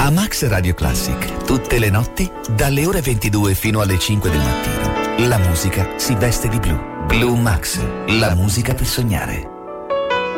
A Max Radio Classic, tutte le notti, dalle ore 22 fino alle 5 del mattino, la musica si veste di blu. Blue Max, la musica per sognare.